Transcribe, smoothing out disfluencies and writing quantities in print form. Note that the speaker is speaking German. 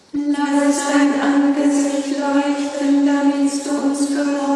Lass dein Angesicht leuchten, damit du uns verloren